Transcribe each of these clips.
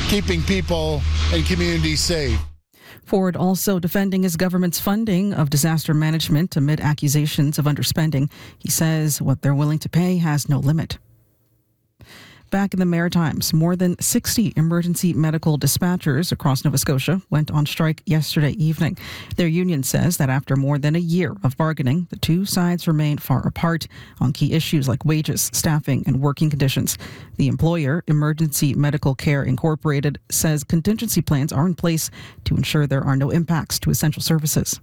keeping people and communities safe. Ford also defending his government's funding of disaster management amid accusations of underspending. He says what they're willing to pay has no limit. Back in the Maritimes, more than 60 emergency medical dispatchers across Nova Scotia went on strike yesterday evening. Their union says that after more than a year of bargaining, the two sides remain far apart on key issues like wages, staffing, and working conditions. The employer, Emergency Medical Care Incorporated, says contingency plans are in place to ensure there are no impacts to essential services.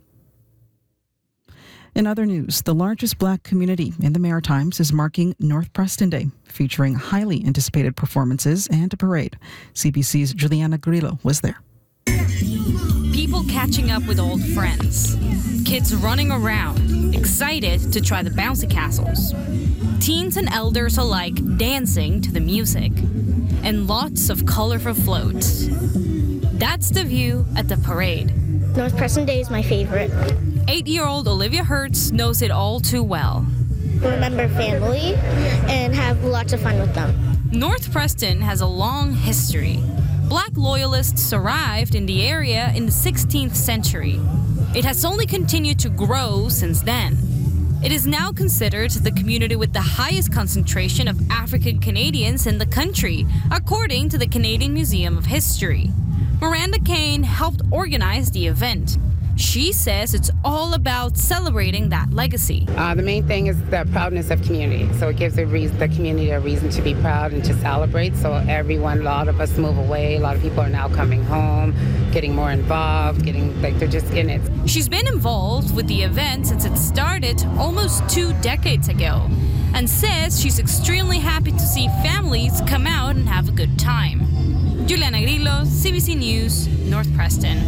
In other news, the largest Black community in the Maritimes is marking North Preston Day, featuring highly anticipated performances and a parade. CBC's Juliana Grillo was there. People catching up with old friends. Kids running around, excited to try the bouncy castles. Teens and elders alike dancing to the music. And lots of colorful floats. That's the view at the parade. North Preston Day is my favorite. 8-year-old Olivia Hertz knows it all too well. Remember family and have lots of fun with them. North Preston has a long history. Black loyalists arrived in the area in the 16th century. It has only continued to grow since then. It is now considered the community with the highest concentration of African Canadians in the country, according to the Canadian Museum of History. Miranda Kane helped organize the event. She says it's all about celebrating that legacy. The main thing is the proudness of community. So it gives the community a reason to be proud and to celebrate. So a lot of us move away. A lot of people are now coming home, getting more involved, they're just in it. She's been involved with the event since it started almost 2 decades ago and says she's extremely happy to see families come out and have a good time. Juliana Grillo, CBC News, North Preston.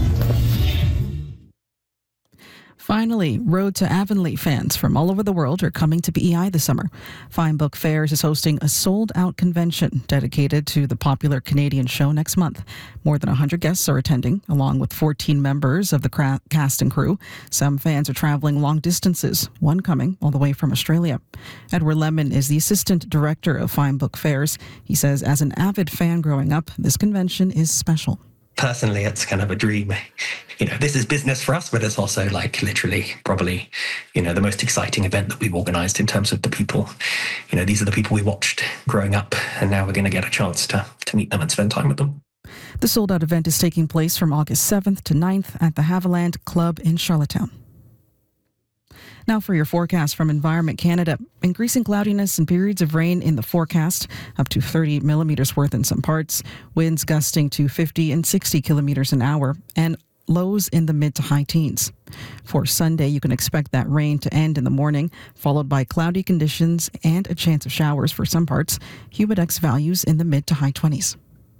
Finally, Road to Avonlea fans from all over the world are coming to BEI this summer. Fine Book Fairs is hosting a sold-out convention dedicated to the popular Canadian show next month. More than 100 guests are attending, along with 14 members of the cast and crew. Some fans are traveling long distances, one coming all the way from Australia. Edward Lemon is the assistant director of Fine Book Fairs. He says, as an avid fan growing up, this convention is special. Personally, it's kind of a dream. This is business for us, but it's also literally probably, the most exciting event that we've organized in terms of the people. These are the people we watched growing up, and now we're going to get a chance to meet them and spend time with them. The sold-out event is taking place from August 7th to 9th at the Haviland Club in Charlottetown. Now for your forecast from Environment Canada. Increasing cloudiness and periods of rain in the forecast, up to 30 millimeters worth in some parts, winds gusting to 50 and 60 kilometers an hour, and lows in the mid to high teens. For Sunday, you can expect that rain to end in the morning, followed by cloudy conditions and a chance of showers for some parts, humidex values in the mid to high 20s.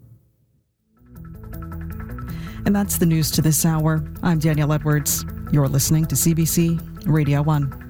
And that's the news to this hour. I'm Danielle Edwards. You're listening to CBC Radio 1.